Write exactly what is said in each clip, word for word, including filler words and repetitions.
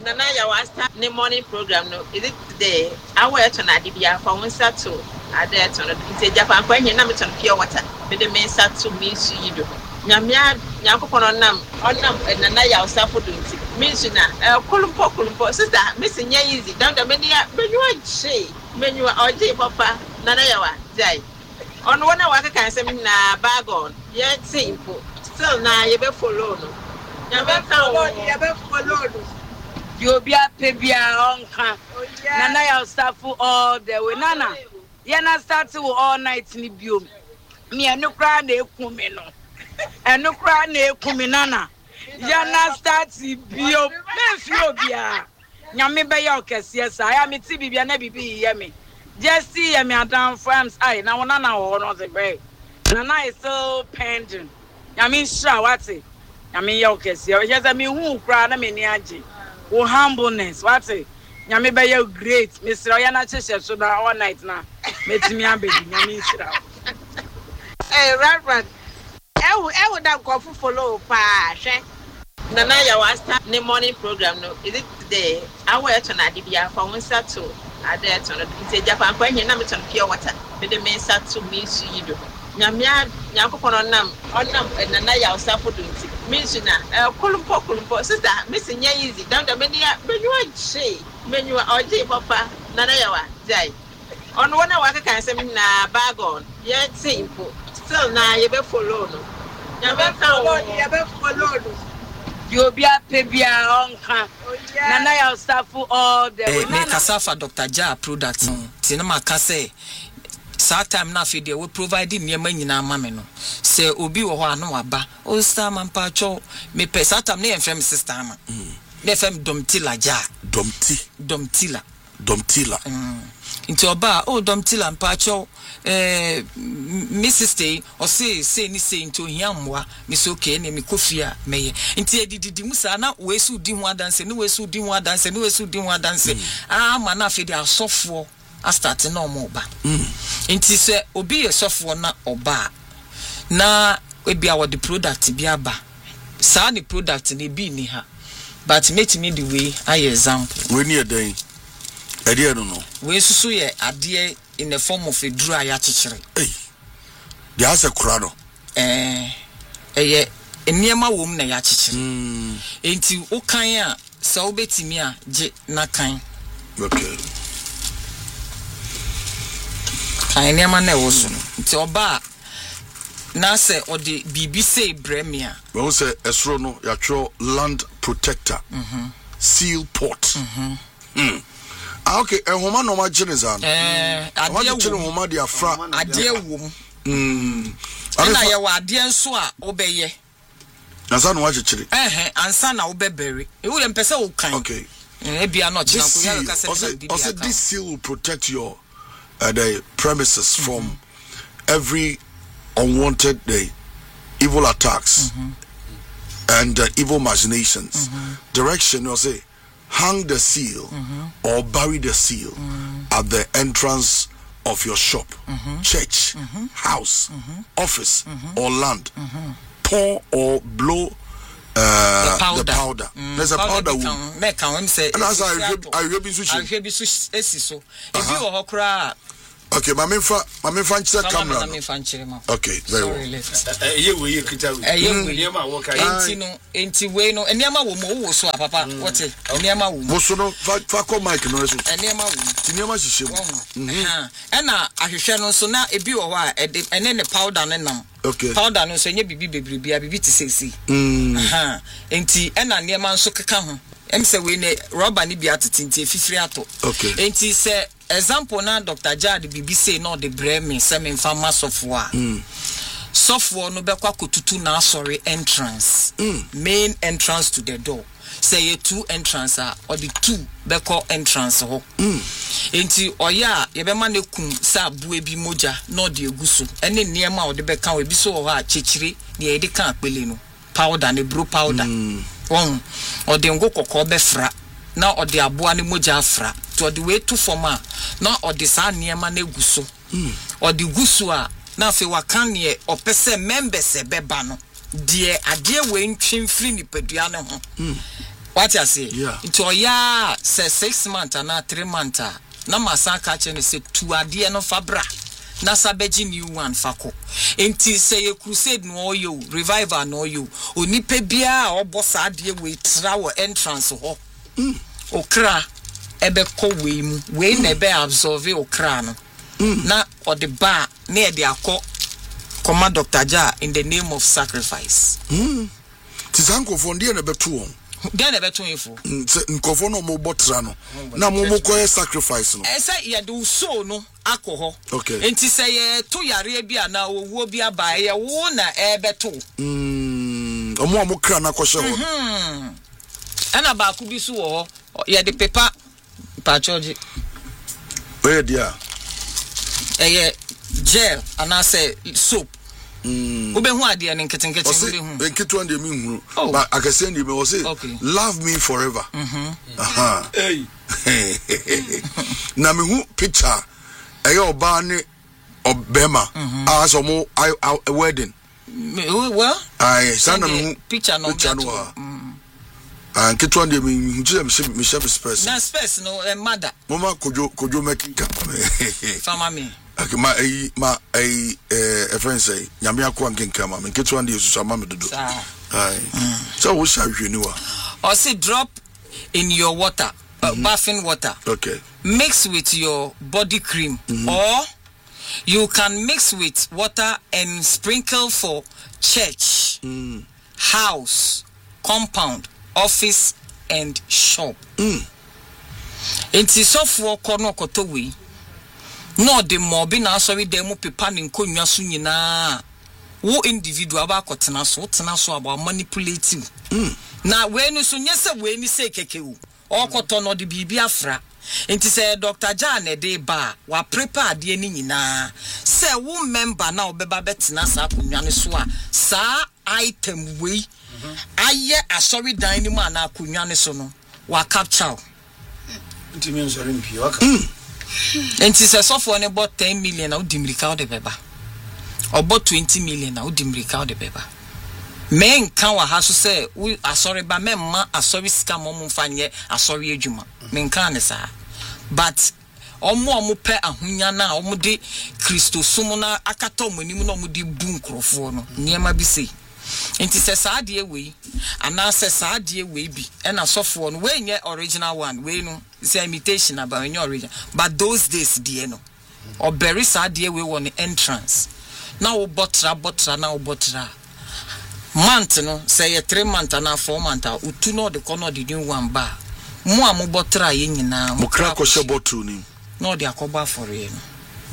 Nana ya was start the morning program no. Is it today? I wear to na dibia for one start to ade to no. It's Japan kwa nyina me ton pure water. Me de me start to me su yido. Nyamia nyankopon onam onam nana ya usafo do nti. Me su na eh kulumpo kulumpo sister me se nya easy. Down the menu menu che. Menu oje papa nana ya wa jai. On one waka kan sem na bag on. Yet simple. Still na you be follow no. You be follow, you be follow no. You be a pebia onka. Nana ya staff all the way. Nana. You na start to all night ni biom. Me anu kra na ekumi no. Anu kra na ekumi nana. You na start biom. Me fio bia. Nyame be ya okese sa. Ya me ti bibia na bibi ye me. Just see me adan farms ai na wona na wo no the break. Nana is so pending. Nyame sure what it. Nyame ya okese. You just me hu kra na me ni age. Wo humbleness what it. Nyame be you great. Mister Oyana chese so na all night na. Metimi abedi nyame sure. Eh Reverend. Eh eh would that go follow pa hwe. Nana ya was start the morning program no. Is it today? I wear to na dibia for one start to ade to no. It's Japan kwa nyina me ton pure water. Me de me start to me su yido. Nyamia nyankopon onam onam nana ya usafo do nti. Me su na eh kulumpo kulumpo sister me se nya easy. Down the menu menu che. Menu oje papa nana ya wa jai. On one waka kan sem na bag on. Yet simple. Still na you be follow no. You be follow, you be follow no. You be a pebia onka. Nana ya staff all the way. Me kasafa Doctor Ja product. Tinama ka say sa time na fe dey we provide niam nyina ma me no. Say obi wo ho anu aba. O star man pa cho me pe sa time na yemfrem sister ma. Na fem domtila ja. Domti. Domtila. Domtila. Into oba o domtila mpa cho eh Missus Stay or say say ni say into hiamwa mi so okay na mi kofia meye nti edididi musa na we su di ho adanse ni we su di ho adanse ni we su di ho adanse ah ma na fe di asofo a start na omo ba nti se obi ye sofo na oba na we bia wo the product bi aba sa ni product ni bi ni ha but make me the way I example we ni edan ade no no we susu ye ade in the form of a dry achichere. Hey, the answer crano. Eh, eh, a niema wom na yachichere. Enti okanya sa obetimi a je na kan. Okay. Kan niema na wo so. Nti oba na se odi bibi say bremia. We say esro no ya tro land protector. Mhm. Seal port. Mhm. Mm. Ah okay, eh homa no ma genezan. Eh, ade wo homa dia fra ade wom. Mm. Ana ye wa ade nso a obeye. Ansa no wa chechire. Eh eh, ansa na obebere. E wo le mpese wo kan. Okay. Eh bia no china ko ya ka se also this seal will protect your uh, the premises mm-hmm. from every unwanted the evil attacks mm-hmm. and uh, evil machinations. Mm-hmm. Direction you say hang the seal mm-hmm. or bury the seal mm-hmm. at the entrance of your shop, mm-hmm. church, mm-hmm. house, mm-hmm. office, mm-hmm. or land. Mm-hmm. Pour or blow uh, the powder. The powder. Mm. There's a powder. powder make can say. And as I I rebi sushi. I rebi sushi esiso. If you are okra. Okay, my main fa my main fan check camera. Okay, very well. Eh ye we ye kita we. Eh ye we niam a wo kai. Enti no, enti we no, niam a wo mo wo so papa. What e? Niam a wo. Wo so no fa fa ko mic no so. Niam a wo. Ti niam a hihye mu. Mhm. E na ahwehwe no so na ebi wo ho a ene ne powder ne nam. Okay. Powder no so nye bibi bebre bia bibi ti sexy. Mhm. Aha. Enti e na niam nso keka ho. Em se we ne rubber ni bia tetinti efifiri ato. Okay. Enti se example na Doctor Jad B B C no de breme se me fama software. Mm. Software no be kwa kotutu na sorry entrance. Mm. Main entrance to the door. Say ye two entrance are or the two be call entrance ho. Mm. Enti oya ye be ma ne kun sa bu ebi moja no de eguso. Ene niema o de be kan we bi so ho a chechire ne ye de kan apele no. Powder ne bro powder. Mm. Won o de ngo kokko be fra na o de aboa ne moja afra. To the way to forma na o de sa niema na eguso. Mm. O de guso a na fe waka ne o pese members e beba no. De ade we ntwemfiri ni padua ne ho. Mm. what you say yeah into ya say six months and three months na masa ka che ne say tu ade no fabra na sabeji new one fako enti say a crusade no oyo revival no oyo onipa bia obosa ade we tra wo entrance ho mm okra ebe ko we mu we na ebe absorb okra no na ode ba na e de akọ command Doctor Ja in the name of sacrifice mm tizanko for ndie na betu on then ebe to info nkofo no mo botra no na mo mo koye sacrifice no e say ye do so no akoho okay enti say ye to yare bia na owuo bia ba ye wo na ebe to mm omo omo kra na ko hye ho mhm ana ba ku bi so wo ye de paper pa charge where dia eh gel ana say soap mm ube hu ade ne nketenkete ube hu enketu ande mi hu but akase ndi me say love me forever mhm aha hey na me hu picture eh oba ne obema as omo wedding well ai sana me hu picture no no and ketu ande mi hu je me share space na space no e mother mama kojo kojo makinka fama me okay ma eh ma eh eh friend say nyame akwa nkenka ma nketu ande yesu ama me dodo ai so wo sha hwenu wa or say drop in your water uh, mm-hmm. bathing water okay mix with your body cream mm-hmm. or you can mix with water and sprinkle for church mm. house compound office and shop mm. enti sofo kono kotowi no de mobi na sorry dem pepa ne nkonwa so nyina wo individual ba kotena so tena so aba manipulative mm. na we no so nyese we ni se kekewu okoto no de bibi afra enti say Doctor Ja ne de ba wa prepare de ni nyina say wo member na obeba betena sa akonwa ne so a sa item we aye asori dan ni ma na akonwa ne so no wa capture enti me nsori mpi waka enti say so for ne bought ten million na udimrika o de beba or bought twenty million na udimrika o de beba men kan wa ha so say we asori ba men ma asori sika mo mo fanye asori adwuma men kan ne sa but omo omo pe ahunya na omo de Kristo sumo na akata omanim na omo de bu nkrofo no niema bi sei enti se saade we ana se saade we bi e na sofo no we nye original one we no say imitation about any original but those days die no or bury saade we won entrance na wo botra botra na wo botra month no say three month na four month utu no de kono de new one ba mo am botra ye nyina mo kra ko she botru ni no de akoba for ye no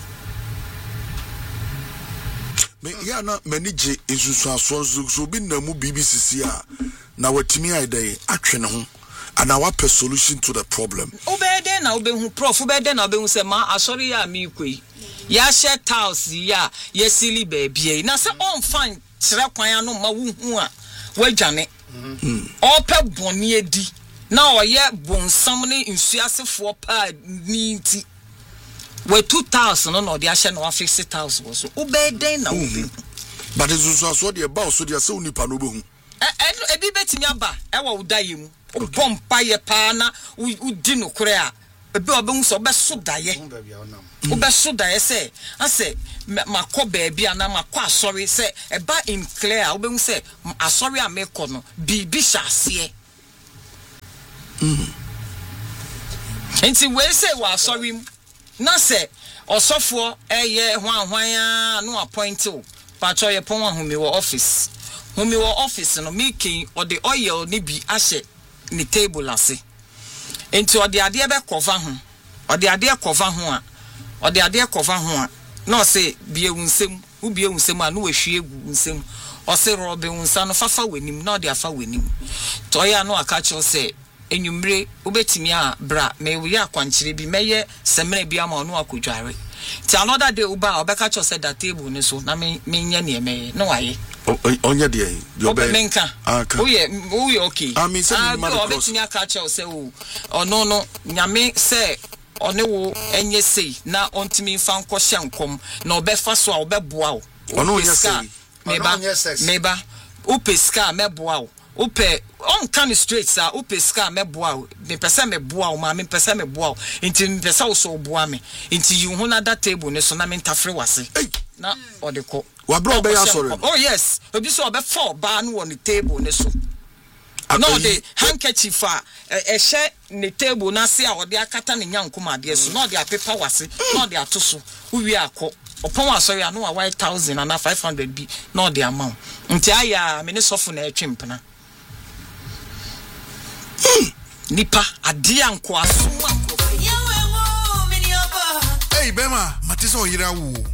me ya na manage isusu aso so bi na mu B B C C a na watimi aidai atwe ne ho and our solution to the problem obede na obehu prof obede na obehu se ma asori ya mi kwei ya she tiles ya ye sili baby na se on fan kire kwan no ma wuhu a wadwane ope boni edi na oye bonsam ne nsuasefo pa ni nti we two thousand no no de ahye no fifty thousand so obede na obehu but isusu aso de ba so de se unipa no obehu e bi betimi aba e wa udaye mu bompa ye pa na udi no kure a ebi obehu so obeso daye obeso daye se ase makọ baabi ana makọ asori se eba in clear obehu se asori ameko no bibi hyase mm enti we se wa asori na se osofo eye hwan hwan a no appoint o pacho ye pon ahumi wo office humi wo office no making or the oil ni bi ahye ni table ase enti ode ade be cover ho ode ade cover ho a ode ade cover ho a no say bie wunsem u bie wunsem a no wehwe egu wunsem o se robe wunsa no fafa wanim na ode afa wanim to ya no aka cho say enwumre obetimi a bra me we akwankyere bi meye semre bi ama no akodware ti another day uba obeka cho say that table ni so na me nya ne me no waye onye de yo be menka oye oye okay I mean say me obetimi aka cho say o ono no nyame say one wo enye sei na ontimi fa nko hye nkom na obefa so a obeboa o ono onye sei meba meba upeska meboa o upe on can straight sa upe ska meboa me pesa meboa o ma me pesa meboa nti me pesa wo so boa me nti you hu na that table ne so na me ntafre wase na odeko wa bro be ya sorry oh yes obi so obe four ba no on the table ne so no the handkerchief a e hye ne table na se a ode akata ne nyankoma de so no de apepa wase no de atoso uwi akọ upon wa sorry no a one thousand and five hundred bi no the amount nti aya me ne sofo na etwempena nipa ade anko aso Hey Bema, matisa oyira wo.